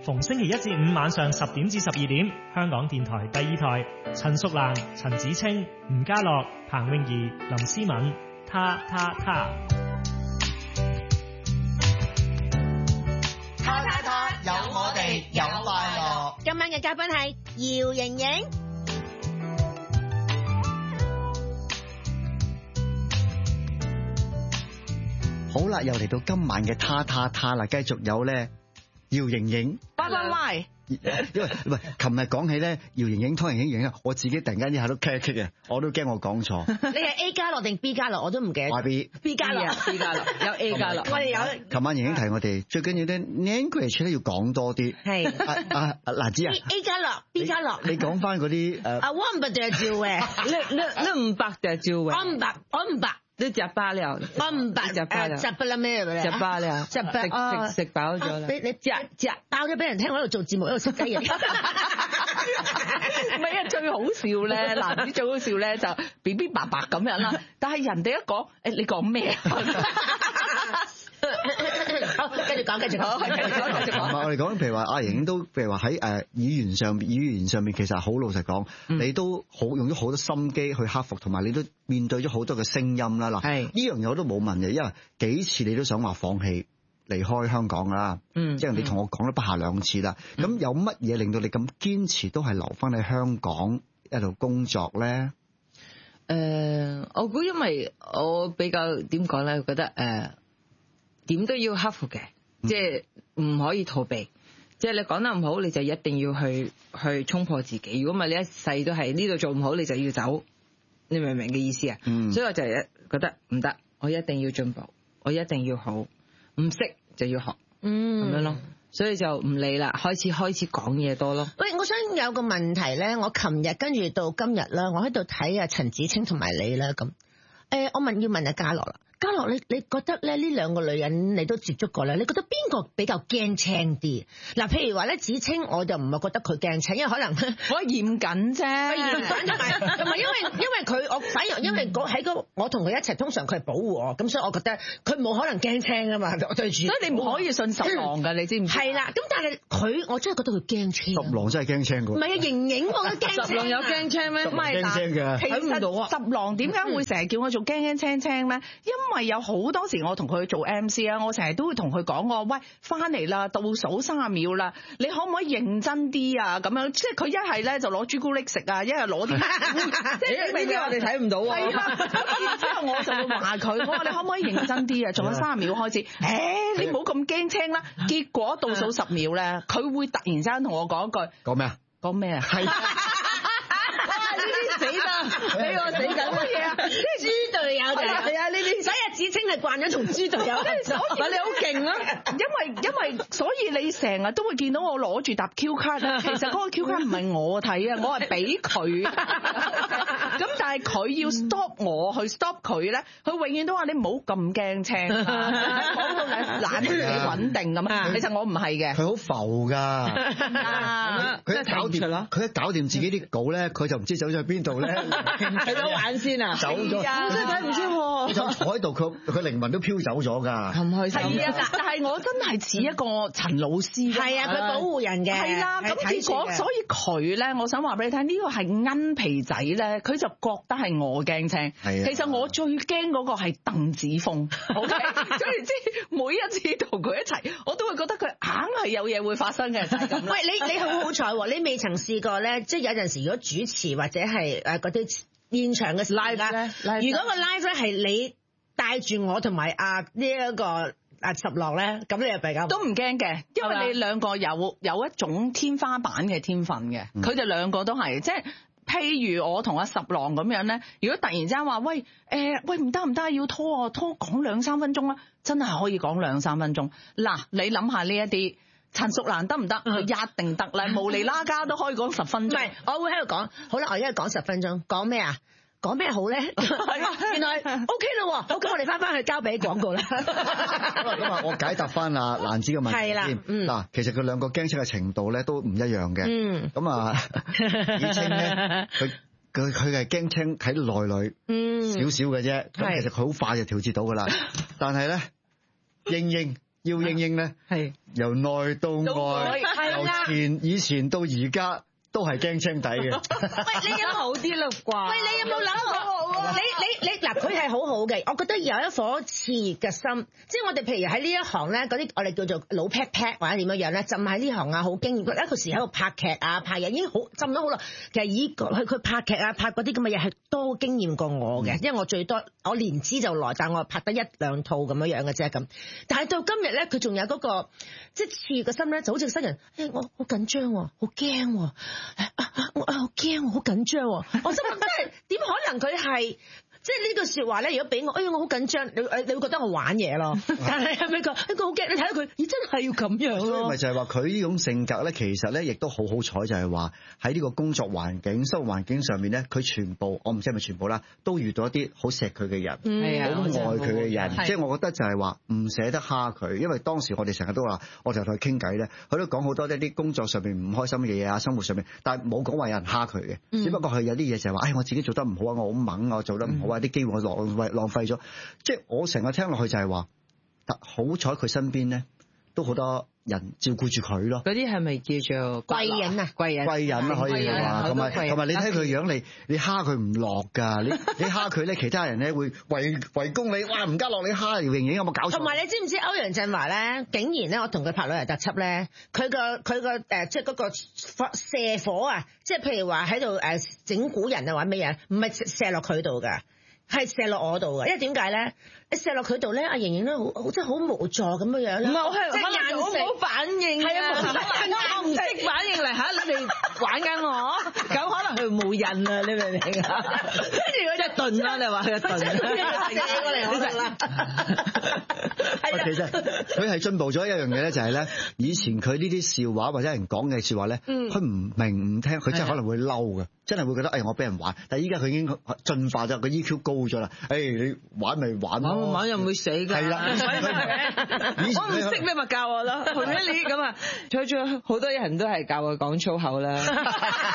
逢星期一至五晚上10點至12點，香港電台第2台，陳淑蘭、陳子清、吳家樂、彭詠儀、林思敏，他。 有我哋有快樂。 今晚嘅嘉賓係姚瑩瑩。 好啦，又嚟到今晚嘅他啦，繼續有咧姚瑩瑩。 Bye。 因為唔係，琴日講起咧姚瑩瑩、湯瑩瑩，我自己突然間一下都棘嘅，我都驚我講錯。 你係 A 加樂定 B 加樂我都唔記得。B 加樂有 A 加樂。 我哋有。 琴晚瑩瑩提我哋最緊要咧 language 咧要講多啲。係。嗱知啊。 A 加樂 B 加樂。 你講翻嗰啲我唔白就照嘅。 你唔白就照嘅。 我唔白。 你食飽了， 我唔白，食不啦咩嚟？ 食飽了，食飽咗啦。 你食爆咗俾人聽，我喺度做節目，喺度食雞翼。唔係啊，最好笑咧，男子最好笑咧就 B B 白白咁樣啦，但係人哋一講，你講咩？ 好，繼續講。 唔係我哋講，譬如話阿瑩都，譬如話喺語言上面，其實好老實講，你都用咗好多心機去克服，同埋你都面對咗好多嘅聲音啦。嗱，呢樣嘢我都冇問嘅，因為幾次你都想話放棄離開香港啦。即係你同我講咗不下2次啦。咁有乜嘢令到你咁堅持都係留翻喺香港一度工作咧？ 我估因為我比較點講咧，覺得點都要克服嘅，即係唔可以逃避。即係你講得唔好，你就一定要去衝破自己。如果唔係，你一世都係呢度做唔好，你就要走。你明唔明嘅意思啊？所以我就覺得唔得，我一定要進步，我一定要好，唔識就要學，咁樣咯。所以就唔理啦，開始講嘢多咯。 喂，我想有個問題咧，我琴日跟住到今日啦，我喺度睇啊陳子清同埋你啦咁。我要問阿嘉樂啦。嘉樂，你覺得咧呢兩個女人你都接觸過咧？你覺得邊個比較驚青啲？嗱，譬如話咧，子清我就唔係覺得佢驚青，因為可能我嚴謹啫， 嚴謹同埋因為佢我反而因為喺我同佢一齊，通常佢係保護我，咁所以我覺得佢冇可能驚青啊嘛，對住。 所以你唔可以信十郎㗎，你知唔知？ 係啦，咁但係我真係覺得佢驚青。 十郎真係驚青㗎。唔係啊，瑩我都驚青。 十郎有驚青咩？唔係，睇唔到啊！十郎點解會成日叫我做驚青青咧？因為有好多時我同佢做 MC 啊，我成日都會同佢講我喂翻嚟啦，倒數30秒啦，你可唔可以認真啲啊？咁樣即係佢一係咧就攞朱古力食啊，一係攞啲即係呢啲我哋睇唔到啊。然之後我就會話佢，我話你可唔可以認真啲啊？仲有30秒開始，你唔好咁驚青啦。結果倒數10秒咧，佢會突然之間同我講一句講咩啊？ 講咩啊？係。死啦！俾我死緊乜嘢啊？ 豬隊友就係啊！呢啲所以子清係慣咗同豬隊友， 所以你好勁啊！因為所以你成日都會見到我攞住沓 Q 卡啊！其實嗰個 Q 卡唔係我睇啊，我係俾佢。咁但係佢要 stop 我去 stop 佢咧，佢永遠都話你唔好咁驚青，講到你懶得自己穩定咁啊！其實我唔係嘅， 佢好浮㗎。佢一搞掂自己啲稿咧，佢就唔知走咗去邊度咧。 睇到玩先啊！ 走咗，真係睇唔出喎。 坐喺度，佢靈魂都飄走咗㗎。 唔開心。係啊，但係我真係似一個陳老師。 係啊，佢保護人嘅。 係啦，咁結果所以佢咧，我想話俾你聽，呢個係奀皮仔咧，佢就覺得係我驚青。係啊。其實我最驚嗰個係鄧子峰。OK，所以即係每一次同佢一齊，我都會覺得佢硬係有嘢會發生嘅，就係咁。 喂，你好好彩喎！你未曾試過咧，即係有陣時如果主持或者係嗰啲現場嘅 live 咧，如果個 live 咧係你帶住我同埋呢一個十樂咧，咁你又比較都唔驚嘅，因為你兩個有一種天花板嘅天分嘅，佢哋兩個都係即係。譬如我同阿十郎咁樣咧，如果突然之間話喂唔得要拖講2-3分鐘啦，真係可以講2-3分鐘。嗱，你諗下呢一啲陳淑蘭得唔得？佢一定得啦，無厘啦家都可以講10分鐘。 唔係，我會喺度講，好啦，我而家講10分鐘，講咩啊？講咩好咧？原來 OK 啦，好，咁我哋翻去交俾廣告啦。 咁啊，我解答翻阿蘭子嘅問題先。嗱，其實佢兩個驚青嘅程度咧都唔一樣嘅。咁啊，子清咧，佢係驚青喺內裏少少嘅啫。咁其實佢好快就調節到噶啦。但係咧，英英咧係由內到外，係以前到而家都係驚青底嘅。 喂，你有冇好啲啦啩？ 喂，你有冇諗過？你嗱，佢係好好嘅，我覺得有一顆熾熱嘅心，即係我哋譬如喺呢一行咧，嗰啲我哋叫做老 pat pat 或者點樣樣咧，浸喺呢行啊，好經驗，一個時喺度拍劇啊、拍嘢已經好浸咗好耐。其實以佢拍劇啊、拍嗰啲咁嘅嘢係多經驗過我嘅，因為我最多我年資就來，但我拍得1、2套咁樣樣嘅啫咁。但係到今日咧，佢仲有嗰個即係熾熱嘅心咧，就好似新人，我好緊張喎，好驚喎，我好驚，好緊張喎，我心諗真係點可能佢係？即係呢句説話咧，如果俾我，我好緊張，你會覺得我玩嘢咯。但係咪佢好驚？你睇下佢，咦真係要咁樣咯。所以咪就係話佢呢種性格咧，其實咧亦都好好彩，就係話喺呢個工作環境、生活環境上面咧，佢全部我唔知係咪全部啦，都遇到一啲好錫佢嘅人，好愛佢嘅人。即係我覺得就係話唔捨得蝦佢，因為當時我哋成日都話，我就同佢傾偈咧，佢都講好多一啲工作上面唔開心嘅嘢啊，生活上面，但係冇講話有人蝦佢嘅，只不過佢有啲嘢就係話，我自己做得唔好啊，我好猛啊，我做得唔好啊，啲機會我浪費咗。即係我成日聽落去就係話，好彩佢身邊咧都好多人照顧住佢咯。 嗰啲係咪叫做貴人啊？ 貴人啊，可以話。同埋你睇佢樣，你蝦佢唔落㗎。你蝦佢咧，其他人咧會圍攻你。哇！吳家樂你蝦姚瑩瑩有冇搞錯？ 同埋你知唔知歐陽震華咧，竟然咧，我同佢拍旅遊特輯咧，佢個即係嗰個射火啊，即係譬如話喺度整蠱人啊，或者乜嘢，唔係射落佢度㗎。係射落我度嘅，因為點解咧？你射落佢度咧，阿瑩瑩咧好即係好無助咁樣樣。唔係，我係即係冇反應。係啊，我唔識反應嚟嚇，你哋玩緊我，咁可能佢冇癮啊！你明唔明啊？跟住佢就頓啦，你話佢頓射過嚟我度啦。 其實佢係進步咗一樣嘢咧，就係咧，以前佢呢啲笑話或者人講嘅説話咧，佢唔明唔聽，佢真係可能會嬲嘅，真係會覺得我俾人玩。但係依家佢已經進化咗，個 EQ 高咗啦。你玩咪玩咯， 玩又唔會死㗎。係啦，我唔識你咪教我咯。同咗你咁啊，仲有好多人都係教我講粗口啦。